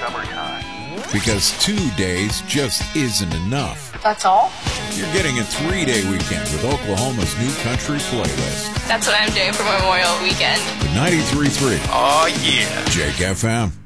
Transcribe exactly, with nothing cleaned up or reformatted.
summertime. Because two days just isn't enough. That's all? You're getting a three-day weekend with Oklahoma's new country playlist. That's what I'm doing for Memorial Weekend. ninety-three point three. Oh, yeah. Jake F M.